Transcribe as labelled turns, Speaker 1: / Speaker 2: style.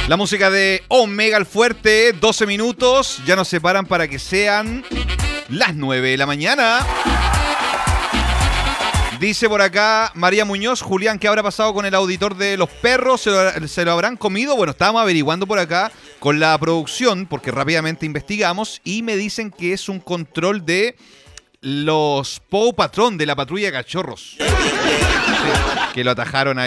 Speaker 1: La música de Omega el Fuerte, 12 minutos, ya nos separan para que sean las 9 de la mañana. Dice por acá María Muñoz, Julián, ¿qué habrá pasado con el auditor de los perros? ¿Se lo habrán comido? Bueno, estábamos averiguando por acá con la producción, porque rápidamente investigamos, y me dicen que es un control de los Paw Patrón de la patrulla de cachorros. Sí, que lo atajaron ahí.